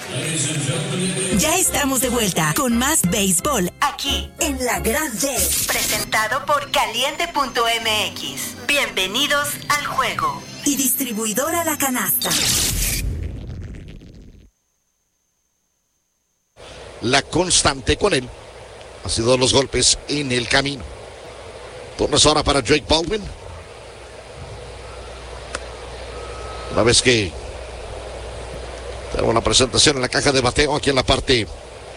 Ya estamos de vuelta con más béisbol aquí en La Grande. Presentado por Caliente.mx. Bienvenidos al juego. Y distribuidora La Canasta. La constante con él ha sido los golpes en el camino. Turnos ahora para Drake Baldwin. Una vez que tenemos la presentación en la caja de bateo aquí en la parte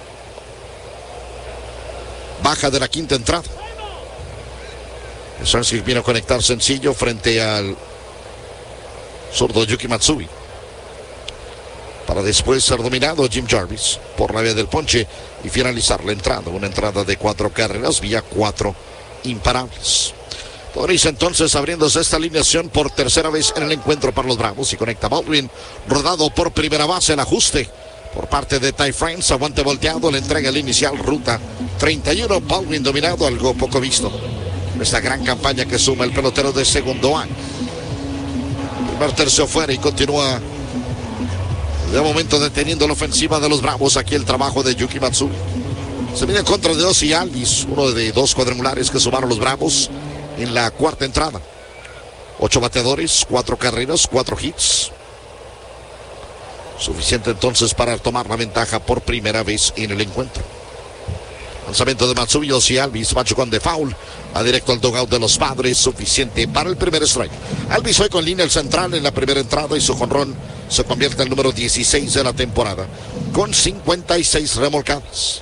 baja de la quinta entrada. Stransky vino a conectar sencillo frente al zurdo Yuki Matsui, para después ser dominado Jim Jarvis por la vía del ponche y finalizar la entrada. Una entrada de 4 carreras vía 4 imparables. Torres entonces abriéndose esta alineación por tercera vez en el encuentro para los Bravos y conecta Baldwin, rodado por primera base. El ajuste por parte de Ty France, aguante volteado, le entrega el inicial, ruta 31. Baldwin dominado, algo poco visto esta gran campaña que suma el pelotero de segundo año. Primer tercio fuera y continúa de momento deteniendo la ofensiva de los Bravos. Aquí el trabajo de Yuki Matsui. Se viene en contra de Ozzie Albies, uno de 2 cuadrangulares que sumaron los Bravos en la cuarta entrada. 8 bateadores, 4 carreras, 4 hits. Suficiente entonces para tomar la ventaja por primera vez en el encuentro. Lanzamiento de Matsui, Ozzie Albies, machucón de foul, va directo al dugout de los Padres, suficiente para el primer strike. Albies hoy con línea el central en la primera entrada y su jonrón se convierte en el número 16 de la temporada, con 56 remolcadas.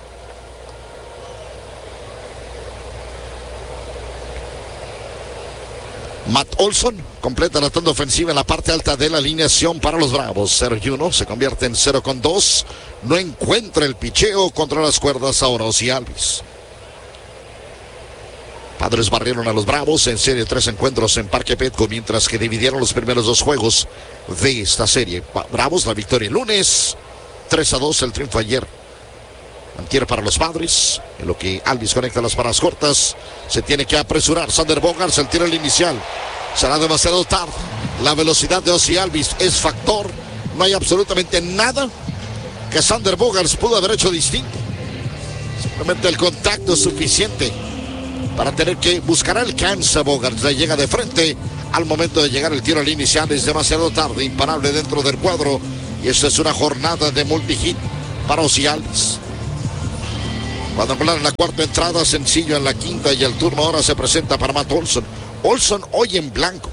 Matt Olson completa la tanda ofensiva en la parte alta de la alineación para los Bravos. 0-1, se convierte en 0-2. No encuentra el picheo contra las cuerdas ahora Ozzie Albies. Padres barrieron a los Bravos en serie 3 encuentros en Parque Petco, mientras que dividieron los primeros 2 juegos de esta serie. Bravos la victoria el lunes, 3-2 el triunfo ayer. Antier para los Padres, en lo que Albies conecta las paradas cortas. Se tiene que apresurar Sander Bogaerts, el tiro el inicial será demasiado tarde. La velocidad de Ozzie Albies es factor. No hay absolutamente nada que Sander Bogaerts pudo haber hecho distinto. Simplemente el contacto es suficiente para tener que buscar alcance. Bogaerts le llega de frente. Al momento de llegar el tiro al inicial es demasiado tarde, imparable dentro del cuadro, y esta es una jornada de multihit para Ozzie Albies. Cuadrangular en la cuarta entrada, sencillo en la quinta, y el turno ahora se presenta para Matt Olson. Olson hoy en blanco.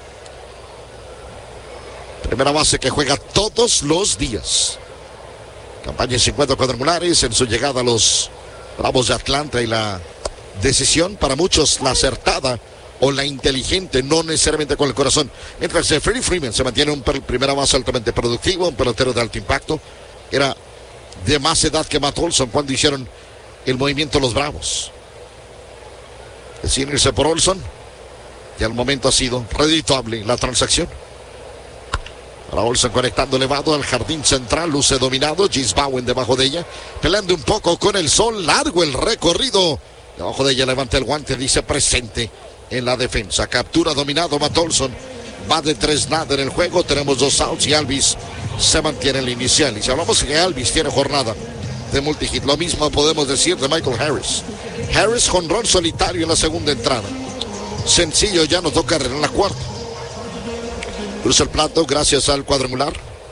Primera base que juega todos los días. Campaña en 50 cuadrangulares en su llegada a los Bravos de Atlanta, y la decisión para muchos, la acertada o la inteligente, no necesariamente con el corazón. Mientras Freddie Freeman se mantiene un primera base altamente productivo, un pelotero de alto impacto. Era de más edad que Matt Olson cuando hicieron el movimiento los Bravos. Deciden irse por Olson, y al momento ha sido redituable la transacción. Ahora Olson conectando elevado al jardín central, luce dominado. Chase Bowen debajo de ella, peleando un poco con el sol, largo el recorrido. Debajo de ella levanta el guante, dice presente en la defensa. Captura dominado Matt Olson, va de 3-0 en el juego. Tenemos 2 outs y Albies se mantiene el inicial. Y si hablamos que Albies tiene jornada de multihit, lo mismo podemos decir de Michael Harris. Harris jonrón solitario en la segunda entrada. Sencillo, ya no toca en la cuarta. Cruza el plato gracias al cuadrangular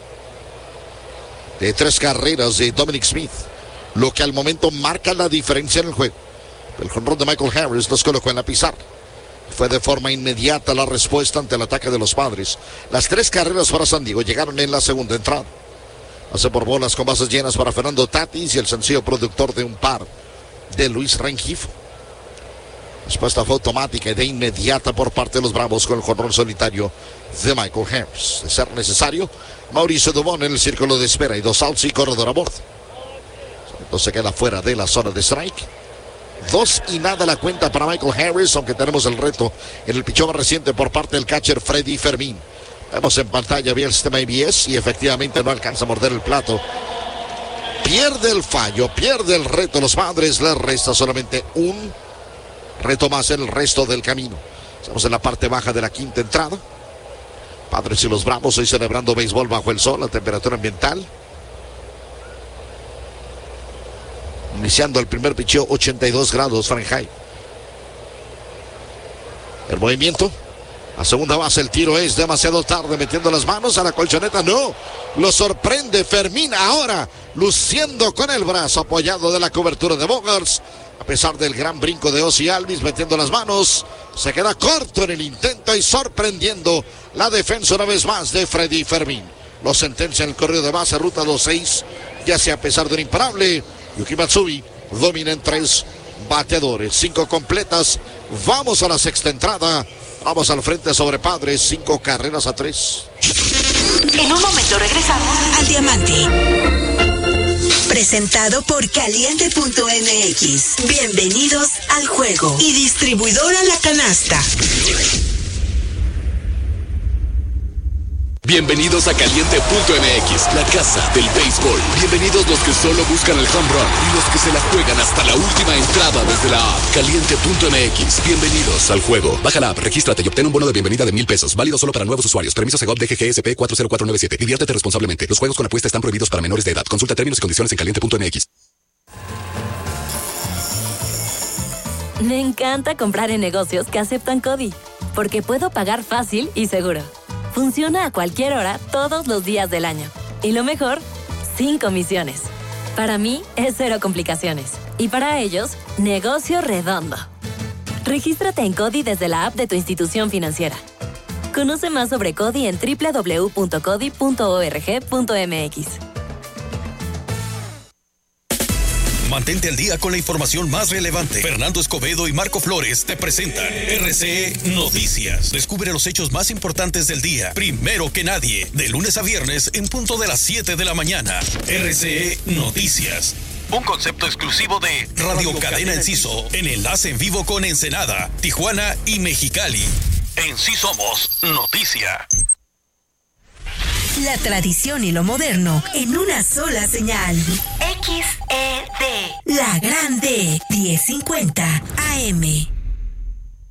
de 3 carreras de Dominic Smith, lo que al momento marca la diferencia en el juego. El jonrón de Michael Harris los colocó en la pizarra. Fue de forma inmediata la respuesta ante el ataque de los Padres. Las 3 carreras para San Diego llegaron en la segunda entrada. Hace por bolas con bases llenas para Fernando Tatis y el sencillo productor de un par de Luis Rengifo. Respuesta fue automática y de inmediata por parte de los Bravos con el jonrón solitario de Michael Harris. De ser necesario, Mauricio Dubón en el círculo de espera y 2 outs y corredor a bordo. Entonces queda fuera de la zona de strike. 2-0 la cuenta para Michael Harris, aunque tenemos el reto en el pichón más reciente por parte del catcher Freddy Fermín. Vemos en pantalla vía el sistema ABS y efectivamente no alcanza a morder el plato. Pierde el fallo, pierde el reto. Los Padres les resta solamente un reto más en el resto del camino. Estamos en la parte baja de la quinta entrada. Padres y los Bravos hoy celebrando béisbol bajo el sol, la temperatura ambiental Iniciando el primer picheo, 82 grados Fahrenheit. El movimiento. A segunda base, el tiro es demasiado tarde, metiendo las manos a la colchoneta. No, lo sorprende Fermín ahora, luciendo con el brazo apoyado de la cobertura de Bogaerts. A pesar del gran brinco de Ozzie Albies metiendo las manos, se queda corto en el intento y sorprendiendo la defensa una vez más de Freddy Fermín. Lo sentencia en el correo de base, ruta 2-6, ya sea a pesar de un imparable. Yuki Matsui domina en 3 bateadores, 5 completas. Vamos a la sexta entrada. Vamos al frente sobre Padres, 5 carreras a 3. En un momento regresamos al Diamante. Presentado por Caliente.mx. Bienvenidos al juego. Y distribuidora La Canasta. Bienvenidos a Caliente.mx, la casa del béisbol. Bienvenidos los que solo buscan el home run y los que se la juegan hasta la última entrada desde la app. Caliente.mx, bienvenidos al juego. Baja la app, regístrate y obtén un bono de bienvenida de $1,000. Válido solo para nuevos usuarios. Permiso Segov DGGSP 40497. Diviértete responsablemente. Los juegos con apuesta están prohibidos para menores de edad. Consulta términos y condiciones en Caliente.mx. Me encanta comprar en negocios que aceptan CODI, porque puedo pagar fácil y seguro. Funciona a cualquier hora, todos los días del año. Y lo mejor, sin comisiones. Para mí, es 0 complicaciones. Y para ellos, negocio redondo. Regístrate en CODI desde la app de tu institución financiera. Conoce más sobre CODI en www.codi.org.mx. Mantente al día con la información más relevante. Fernando Escobedo y Marco Flores te presentan RCE Noticias. Descubre los hechos más importantes del día, primero que nadie, de lunes a viernes en punto de las 7 de la mañana. RCE Noticias. Un concepto exclusivo de Radio Cadena Enciso, en enlace en vivo con Ensenada, Tijuana y Mexicali. En Sí Somos Noticia. La tradición y lo moderno en una sola señal. XED. La Grande 1050 AM.